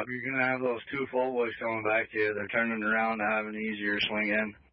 You're going to have those two full boys coming back to you. They're turning around to have an easier swing in.